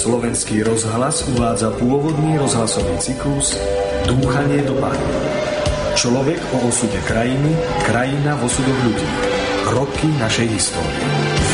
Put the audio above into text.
Slovenský rozhlas uvádza pôvodný rozhlasový cyklus Dúchanie do páru. Človek o osude krajiny, krajina v osudoch ľudí. Roky našej histórie.